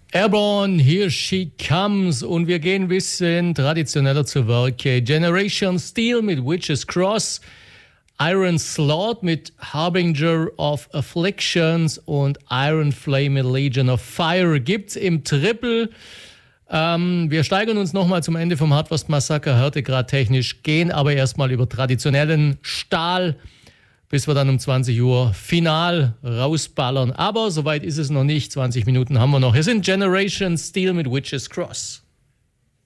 Airborne, Here She Comes, und wir gehen ein bisschen traditioneller zu Werke. Generation Steel mit Witch's Cross, Iron Slaughter mit Harbinger of Afflictions und Iron Flame mit Legion of Fire gibt's im Triple. Wir steigern uns nochmal zum Ende vom Hardwurst-Massaker, Härtegrad technisch, gehen aber erstmal über traditionellen Stahl, bis wir dann um 20 Uhr final rausballern. Aber soweit ist es noch nicht. 20 Minuten haben wir noch. Hier sind Generation Steel mit Witch's Cross.